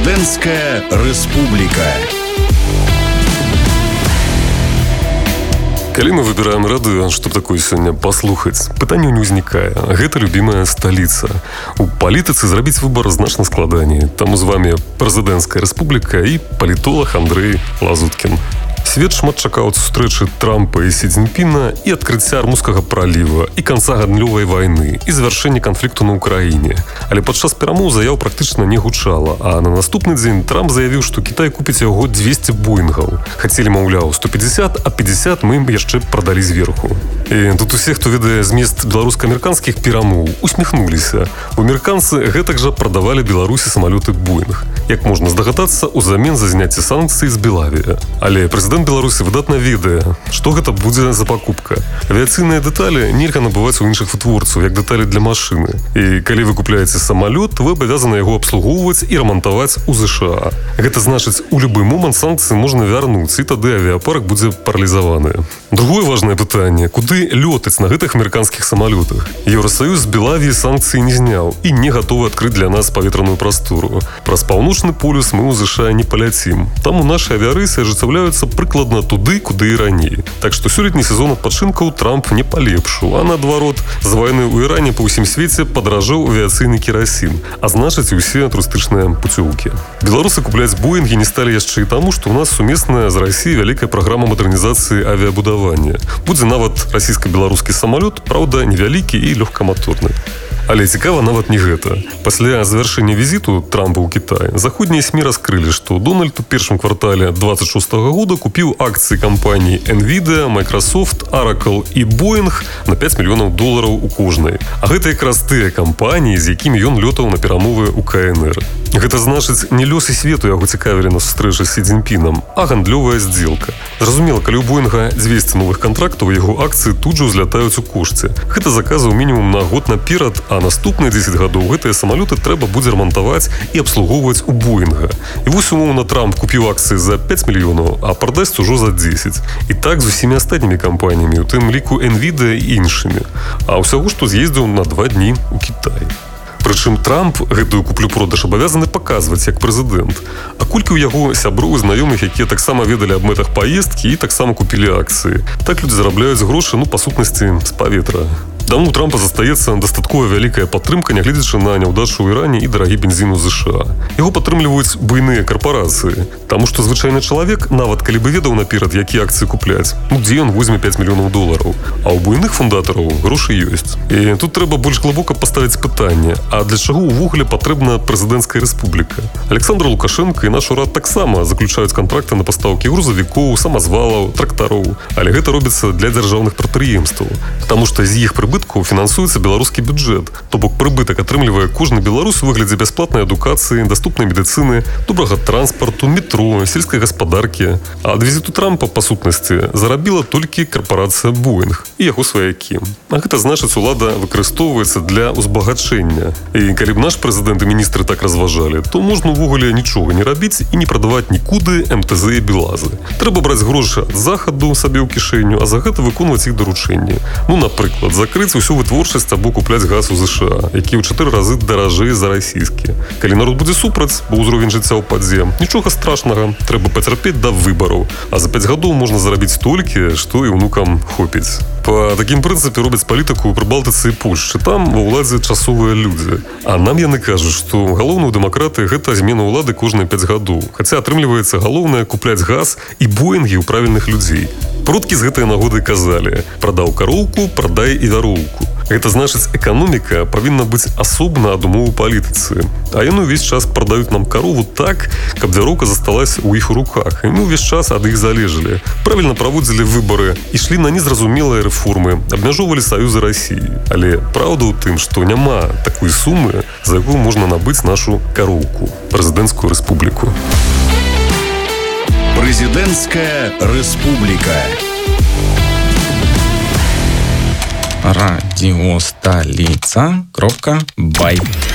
Прэзідэнцкая рэспубліка. Калі мы выбираем радыё, што такое сёння паслухаць, пытанняў не ўзнікае. Гэта любімая сталіца. У палітыцы зрабіць выбар значна складаней. Таму з вамі Прэзідэнцкая рэспубліка і палітолог Андрэй Лазуткін. Свет шмат чакаў ад сустрэчы Трампа і Сі Цзіньпіна і адкрыцця Армузскага праліва, і канца гандлёвай вайны, і завяршэння канфлікту на Ўкраіне. Але падчас перамоў заяў практычна не гучала, а на наступны дзень Трамп заявіў, што Кітай купіць яго 200 боінгаў. Хацелі, маўляў, 150, а 50 мы ім яшчэ прадалі зверху. І тут усе, хто ведае змест беларуска-амерыканскіх перамоў, усміхнуліся. Бо амерыканцы гэтак жа прадавалі Беларусі самалёты Боінг. Як можна здагадацца, узамен за зняцце санкцый з Белавія. Але прэзідэнт Беларусі выдатна ведае, што гэта будзе за пакупка. Авіяцыйныя дэталі нельга набываць у іншых вытворцаў, як дэталі для машыны. І калі вы купляеце самалёт, вы абавязаны яго абслугоўваць і рамантаваць у ЗША. Гэта значыць, у любы момант санкцыі можна вярнуць, і тады авіяпарк будзе паралізаваны. Другое важнае пытанне, куды лётаць на гэтых амерыканскіх самалётах? Еўрасаюз з Белавіі санкцыі не зняў і не гатовы адкрыць для нас паветраную прастору. Праз паўночны полюс мы ў ЗША не паляцім. Таму нашы авіярэйсы ажыццяўляюцца прыкладна туды, куды і раней. Так што сёлетні сезон адпачынкаў Трамп не палепшыў, а наадварот, з вайны ў Іране па ўсім свеце падаражэў авіяцыйны керасін, а значыць і ўсе турыстычныя пуцёўкі. Беларусы купляць Боінгі не сталі яшчэ і таму, што ў нас сумесная з Расіяй вялікая праграма мадэрнізацыі авіабудавання. Будзе нават расійска-беларускі самалёт, праўда, невялікі і лёгкаматорны. Але цікава нават не гэта. Пасля завяршэння візіту Трампа ў Кітай заходнія СМІ раскрылі, што Дональд у першым квартале 26 года купіў акцыі кампаній Nvidia, Microsoft, Oracle і Boeing на $5 мільёнаў у кожнай. А гэта якраз тыя кампаніі, з якімі ён лётаў на перамовы ў КНР. Гэта значыць, не лёсы свету яго цікавілі на сустрэчы з Сі Цзіньпінам, а гандлёвая здзелка. Зразумела, калі ў Боінга 200 новых кантрактаў, яго акцыі тут жа ўзлятаюць у кошце. Гэта заказаў мінімум на год наперад, а наступныя 10 гадоў гэтыя самалёты трэба будзе рамантаваць і абслугоўваць у Боінга. І вось умоўна Трамп купіў акцыі за 5 мільёнаў, а прадасць ужо за 10. І так з усімі астатнімі кампаніямі, у тым ліку Nvidia і іншымі. А ўсяго, што з'ездзіў на 2 дні ў Кітай. Прычым Трамп гэтую куплю-продаж абавязаны паказваць як прэзідэнт. А колькі ў яго сяброў і знаёмых, якія таксама ведалі аб мэтах паездкі і таксама купілі акцыі. Так людзі зарабляюць грошы, па сутнасці, з паветра. Таму у Трампа застаецца дастаткова вялікая падтрымка, нягледзячы на няўдачу ў Іране і дарагі бензін у ЗША. Яго падтрымліваюць буйныя карпарацыі. Таму што звычайны чалавек, нават калі бы ведаў наперад, якія акцыі купляць, дзе ён возьме $5 мільёнаў. А ў буйных фундатараў грошы ёсць. І тут трэба больш глыбока паставіць пытанне, а для чаго ўвогуле патрэбна прэзідэнцкая рэспубліка? Александр Лукашенко і наш урад таксама заключаюць кантракты на пастаўкі грузавікоў, самазвалаў, трактароў. Але гэта робіцца для дзяржаўных прадпрыемстваў. Таму што з іх прыбыткаў фінансуецца беларускі бюджэт. То бок прыбытак атрымлівае кожны беларус у выглядзе бясплатнай адукацыі, даступнай медыцыны, добрага транспарту, метро, сельскай гаспадаркі. А ад візіту Трампа, па сутнасці, зарабіла толькі карпарацыя Боінг і яго сваякі. А гэта значыць, улада выкарыстоўваецца для ўзбагачэння. І калі б наш прэзідэнт і міністры так разважалі, то можна ўвогуле нічога не рабіць і не прадаваць нікуды МТЗ і Белазы. Трэба браць грошы ад захаду сабе ў кішэню, а за гэта выконваць іх даручэнні. Напрыклад, закрыць усю вытворчасць або купляць газ у ЗША, які ў 4 разы даражэй за расійскі. Калі народ будзе супраць, бо ўзровень жыцця ўпадзе, нічога страшнага, трэба пацярпець да выбараў. А за 5 гадоў можна зарабіць столькі, што і ўнукам хопіць. Па такім прынцыпе робяць палітыку ў Прыбалтыцы і Польшчы. Там ва ўладзе часовыя людзі. А нам яны кажуць, што галоўнае ў дэмакратыі гэта змена ўлады кожныя 5 гадоў. Хаця атрымліваецца галоўнае купляць газ і Боінгі ў правільных людзей. Продкі з гэтай нагоды казалі: прадаў кароўку, прадай і вяроўку. Гэта значыць, эканоміка павінна быць асобна ад умоў палітыцы. А яны ўвесь час прадаюць нам карову так, каб вяроўка засталась у іх у руках. І мы ўвесь час ад іх залежалі. Правільна праводзілі выбары, ішлі на незразумелыя рэформы, абмяжоўвалі саюзы Расіі. Але праўда ў тым, што няма такой сумы, за якую можна набыць нашу кароўку, прэзідэнцкую рэспубліку. Прэзідэнцкая рэспубліка. Радиостолица.бай